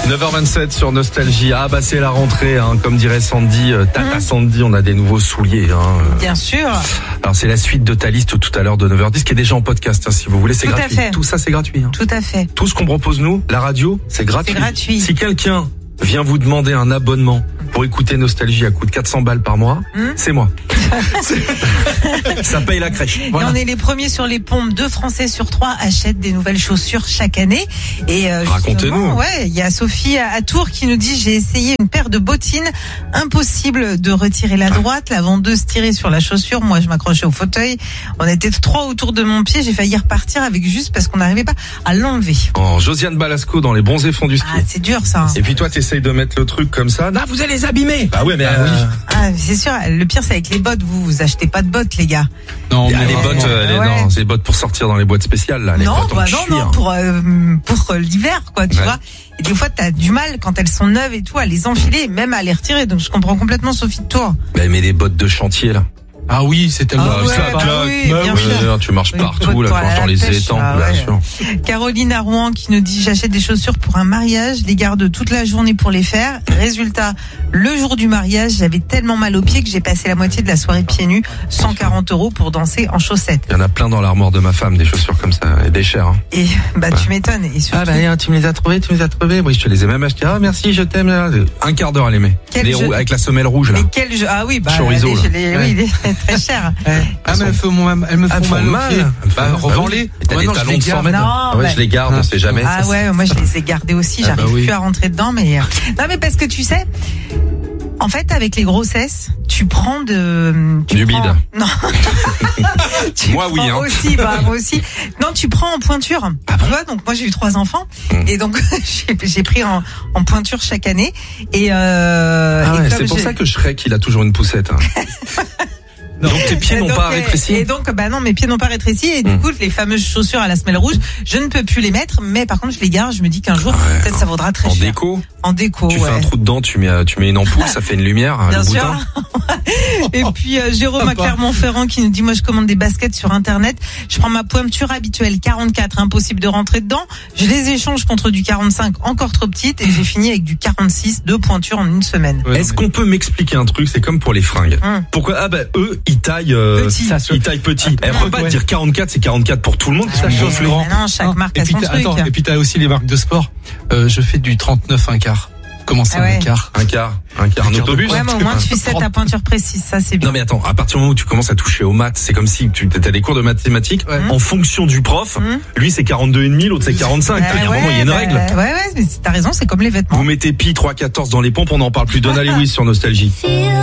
9h27 sur Nostalgie. Ah bah c'est la rentrée, hein. Comme dirait Sandy, Tata Sandy, on a des nouveaux souliers. Hein. Bien sûr. Alors c'est la suite de ta liste tout à l'heure de 9h10 qui est déjà en podcast, hein, si vous voulez, c'est tout gratuit. À fait. Tout ça c'est gratuit. Hein. Tout à fait. Tout ce qu'on propose nous, la radio, c'est gratuit. C'est gratuit. Si quelqu'un vient vous demander un abonnement pour écouter Nostalgie à coût de 400 balles par mois, c'est moi. Ça paye la crèche. Voilà. Et on est les premiers sur les pompes. 2 Français sur 3 achètent des nouvelles chaussures chaque année. Et racontez-nous. Ouais, il y a Sophie à Tours qui nous dit: j'ai essayé une paire de bottines, impossible de retirer la droite, la vendeuse tirait sur la chaussure, moi je m'accrochais au fauteuil. On était 3 autour de mon pied, j'ai failli repartir avec juste parce qu'on n'arrivait pas à l'enlever. Oh, Josiane Balasco dans les bronzés fonds du ski. Ah, c'est dur ça. Et puis toi t'essayes de mettre le truc comme ça. Non, vous allez les abîmer. Bah ouais, mais oui. Ah, c'est sûr. Le pire c'est avec les bottes. Vous achetez pas de bottes, les gars. Non, mais les bottes, non, c'est les bottes pour sortir dans les boîtes spéciales là. Les bottes en cuir. Non, pour l'hiver, quoi, tu vois. Et des fois, t'as du mal quand elles sont neuves et tout à les enfiler, même à les retirer. Donc je comprends complètement Sophie de Tours. Mais les bottes de chantier là. Ah oui, c'est tellement tu marches partout là, dans les étangs, bien sûr. Caroline à Rouen qui nous dit: j'achète des chaussures pour un mariage, les garde toute la journée pour les faire. Résultat, le jour du mariage, j'avais tellement mal aux pieds que j'ai passé la moitié de la soirée pieds nus, 140 € pour danser en chaussettes. Il y en a plein dans l'armoire de ma femme, des chaussures comme ça, et des chères. Hein. Et tu m'étonnes. Et surtout... tu me les as trouvées. Oui, je te les ai même achetées. Ah merci, je t'aime. Un quart d'heure à les mettre. Avec la semelle rouge là. Ah oui, chorizo, oui, très cher. Ah mais elles me font mal. Revends-les. T'as des talons de 100 mètres. Je les garde, on sait jamais. Ah ouais, moi je les ai gardés aussi. J'arrive plus à rentrer dedans, mais non, mais parce que tu sais, en fait, avec les grossesses, tu prends du bide. Non. Moi oui. Moi aussi. Non, tu prends en pointure. Tu vois, donc moi j'ai eu 3 enfants et donc j'ai pris en pointure chaque année. Et c'est pour ça que Shrek il a toujours une poussette. Hein. Donc tes pieds n'ont pas rétréci. Et donc non, mes pieds n'ont pas rétréci et du coup les fameuses chaussures à la semelle rouge, je ne peux plus les mettre, mais par contre je les garde, je me dis qu'un jour peut-être ça vaudra très cher. En déco. Tu fais un trou dedans, tu mets une ampoule, ça fait une lumière, bien le sûr. boutin. Et puis Jérôme à Clermont-Ferrand qui nous dit: moi je commande des baskets sur internet, je prends ma pointure habituelle 44, impossible de rentrer dedans, je les échange contre du 45 encore trop petite et j'ai fini avec du 46, 2 pointures en une semaine. Est-ce qu'on peut m'expliquer un truc? C'est comme pour les fringues. Pourquoi eux ils taillent petit. Ils taillent petit. Elle peut pas dire 44, c'est 44 pour tout le monde. Ça chauffe grand. Non, chaque marque a son truc. Et puis t'as aussi les marques de sport. Je fais du 39 un quart. Comment ça, un quart? Un quart, un autobus. Ouais, mais au moins tu sais ta pointure précise, ça c'est bien. Non mais attends, à partir du moment où tu commences à toucher aux maths, c'est comme si tu as des cours de mathématiques en fonction du prof. Lui c'est 42,5, l'autre c'est 45. Il y a un moment, il y a une règle. Ouais, mais t'as raison, c'est comme les vêtements. Vous mettez pi 3,14 dans les pompes, on n'en parle plus. Donna Lewis sur Nostalgie.